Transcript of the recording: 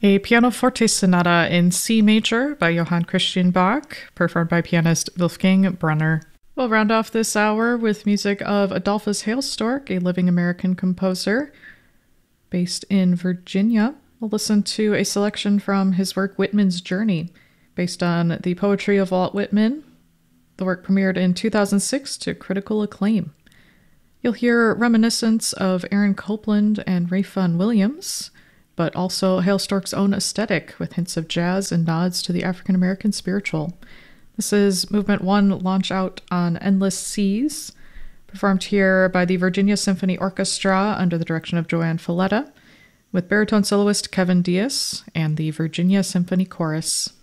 A pianoforte sonata in C major by Johann Christian Bach, performed by pianist Wolfgang Brunner. We'll round off this hour with music of Adolphus Hailstork, a living American composer based in Virginia. We'll listen to a selection from his work Whitman's Journey, based on the poetry of Walt Whitman. The work premiered in 2006 to critical acclaim. You'll hear reminiscence of Aaron Copland and Ralph Vaughan Williams, but also Hailstork's own aesthetic with hints of jazz and nods to the African-American spiritual. This is Movement 1, Launch Out on Endless Seas, performed here by the Virginia Symphony Orchestra under the direction of Joanne Falletta, with baritone soloist Kevin Diaz and the Virginia Symphony Chorus.